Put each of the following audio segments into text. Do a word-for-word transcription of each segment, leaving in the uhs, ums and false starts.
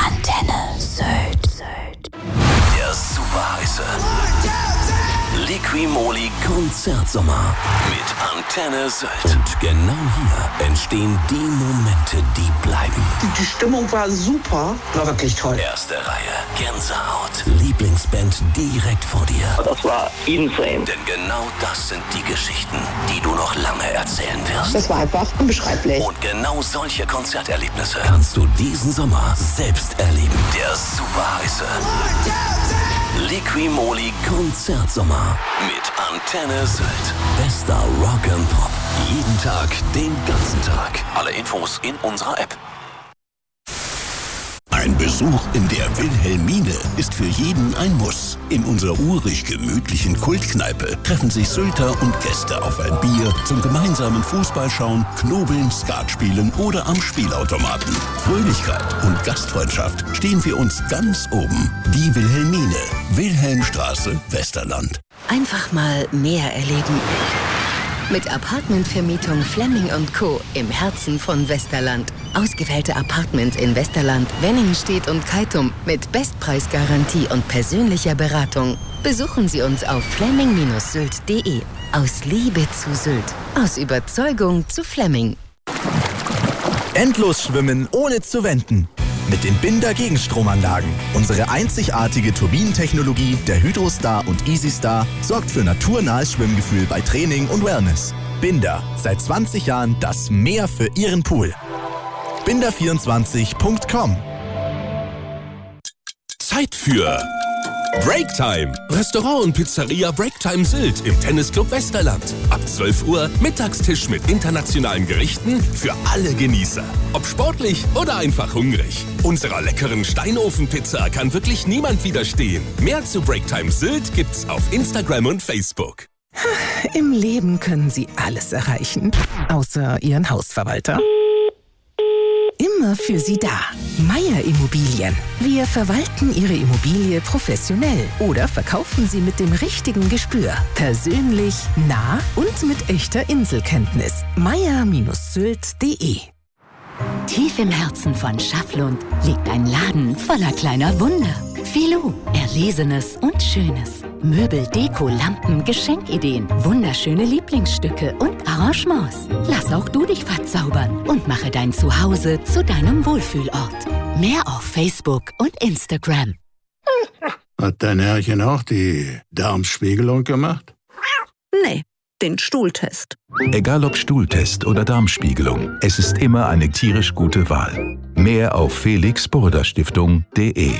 Antenne Sylt. Der super heiße Liqui-Moly Konzertsommer mit Antenne Sylt. Und genau hier entstehen die Momente, die bleiben. Die Stimmung war super, war wirklich toll. Erste Reihe, Gänsehaut, Lieblingsband direkt vor dir. Das war insane. Denn genau das sind die Geschichten, die du noch lange erzählen wirst. Das war einfach unbeschreiblich. Und genau solche Konzerterlebnisse kannst du diesen Sommer selbst erleben. Der super heiße Liqui-Moly Konzertsommer mit Antenne Sylt. Bester Rock and Pop. Jeden Tag, den ganzen Tag. Alle Infos in unserer App. Ein Besuch in der Wilhelmine ist für jeden ein Muss. In unserer urig gemütlichen Kultkneipe treffen sich Sylter und Gäste auf ein Bier zum gemeinsamen Fußballschauen, Knobeln, Skat spielen oder am Spielautomaten. Fröhlichkeit und Gastfreundschaft stehen für uns ganz oben. Die Wilhelmine, Wilhelmstraße, Westerland. Einfach mal mehr erleben. Mit Apartmentvermietung Flemming und Co. im Herzen von Westerland. Ausgewählte Apartments in Westerland, Wenningstedt und Keitum mit Bestpreisgarantie und persönlicher Beratung. Besuchen Sie uns auf flemming Bindestrich sylt punkt de. Aus Liebe zu Sylt. Aus Überzeugung zu Flemming. Endlos schwimmen, ohne zu wenden. Mit den Binder Gegenstromanlagen. Unsere einzigartige Turbinentechnologie, der Hydrostar und EasyStar, sorgt für naturnahes Schwimmgefühl bei Training und Wellness. Binder, seit zwanzig Jahren das Meer für Ihren Pool. binder vierundzwanzig punkt com. Zeit für Breaktime. Restaurant und Pizzeria Breaktime Sylt im Tennisclub Westerland. Ab zwölf Uhr Mittagstisch mit internationalen Gerichten für alle Genießer. Ob sportlich oder einfach hungrig. Unserer leckeren Steinofenpizza kann wirklich niemand widerstehen. Mehr zu Breaktime Sylt gibt's auf Instagram und Facebook. Im Leben können Sie alles erreichen, außer Ihren Hausverwalter. Immer für Sie da. Meier Immobilien. Wir verwalten Ihre Immobilie professionell oder verkaufen sie mit dem richtigen Gespür. Persönlich, nah und mit echter Inselkenntnis. meier Bindestrich sylt punkt de. Tief im Herzen von Schafflund liegt ein Laden voller kleiner Wunder. Filou, Erlesenes und Schönes. Möbel, Deko, Lampen, Geschenkideen, wunderschöne Lieblingsstücke und Arrangements. Lass auch du dich verzaubern und mache dein Zuhause zu deinem Wohlfühlort. Mehr auf Facebook und Instagram. Hat dein Herrchen auch die Darmspiegelung gemacht? Nee, den Stuhltest. Egal ob Stuhltest oder Darmspiegelung, es ist immer eine tierisch gute Wahl. Mehr auf felix burda stiftung punkt de.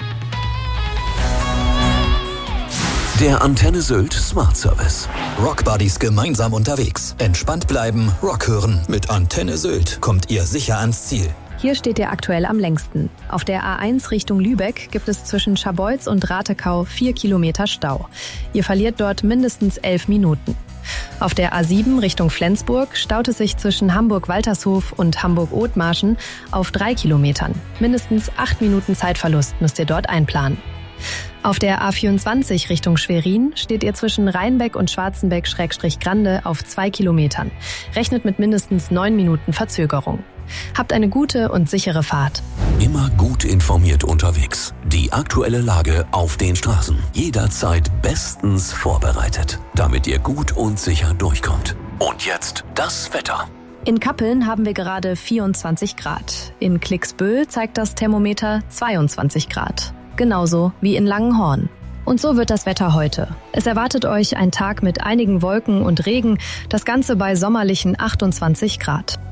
Der Antenne Sylt Smart Service. Rockbuddies gemeinsam unterwegs. Entspannt bleiben, Rock hören. Mit Antenne Sylt kommt ihr sicher ans Ziel. Hier steht ihr aktuell am längsten. Auf der A eins Richtung Lübeck gibt es zwischen Scharbeutz und Ratekau vier Kilometer Stau. Ihr verliert dort mindestens elf Minuten. Auf der A sieben Richtung Flensburg staut es sich zwischen Hamburg-Waltershof und Hamburg-Othmarschen auf drei Kilometern. Mindestens acht Minuten Zeitverlust müsst ihr dort einplanen. Auf der A vierundzwanzig Richtung Schwerin steht ihr zwischen Rheinbeck und Schwarzenbeck-Grande auf zwei Kilometern. Rechnet mit mindestens neun Minuten Verzögerung. Habt eine gute und sichere Fahrt. Immer gut informiert unterwegs. Die aktuelle Lage auf den Straßen. Jederzeit bestens vorbereitet, damit ihr gut und sicher durchkommt. Und jetzt das Wetter. In Kappeln haben wir gerade vierundzwanzig Grad. In Klicksbüll zeigt das Thermometer zweiundzwanzig Grad. Genauso wie in Langenhorn. Und so wird das Wetter heute. Es erwartet euch ein Tag mit einigen Wolken und Regen, das Ganze bei sommerlichen achtundzwanzig Grad.